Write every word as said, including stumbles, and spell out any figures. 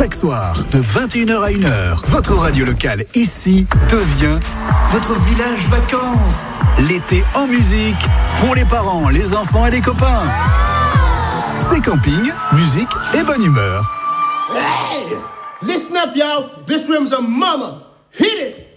Chaque soir, de vingt et une heures à une heure, votre radio locale ici devient votre village vacances. L'été en musique, pour les parents, les enfants et les copains. C'est camping, musique et bonne humeur. Hey! Listen up, y'all. This room's a mama. Hit it!